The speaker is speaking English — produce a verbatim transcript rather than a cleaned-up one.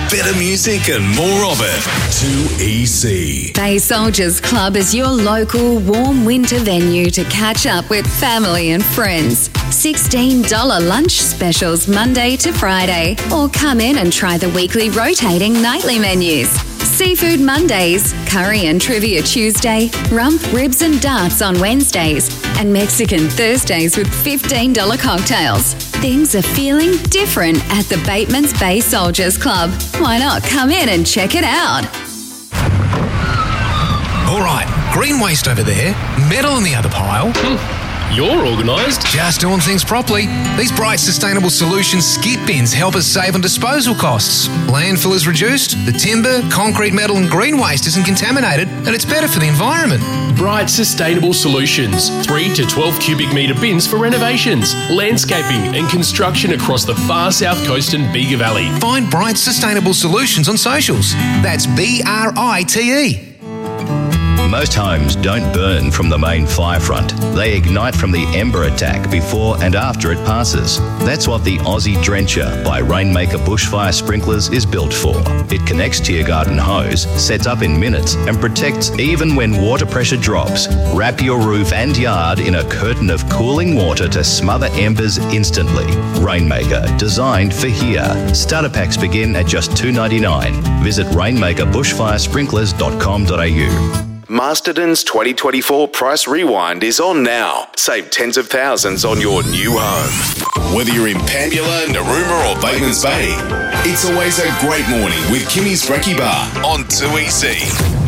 Better music and more of it. two E C. Bay Soldiers Club is your local warm winter venue to catch up with family and friends. sixteen dollars lunch specials Monday to Friday, or come in and try the weekly rotating nightly menus. Seafood Mondays, curry and trivia Tuesday, rump, ribs and darts on Wednesdays, and Mexican Thursdays with fifteen dollars cocktails. Things are feeling different at the Bateman's Bay Soldiers Club. Why not come in and check it out? All right, green waste over there, metal in the other pile. You're organised. Just doing things properly. These Bright Sustainable Solutions skip bins help us save on disposal costs. Landfill is reduced, the timber, concrete, metal and green waste isn't contaminated, and it's better for the environment. Bright Sustainable Solutions. three to twelve cubic metre bins for renovations, landscaping and construction across the far south coast and Bega Valley. Find Bright Sustainable Solutions on socials. That's B R I T E. Most homes don't burn from the main fire front. They ignite from the ember attack before and after it passes. That's what the Aussie Drencher by Rainmaker Bushfire Sprinklers is built for. It connects to your garden hose, sets up in minutes, and protects even when water pressure drops. Wrap your roof and yard in a curtain of cooling water to smother embers instantly. Rainmaker, designed for here. Starter packs begin at just two dollars ninety-nine. Visit rainmaker bushfire sprinklers dot com dot a u. Masterton's twenty twenty-four Price Rewind is on now. Save tens of thousands on your new home. Whether you're in Pambula, Narooma or Bateman's Bay, it's always a great morning with Kimmy's Brekkie Bar on two E C.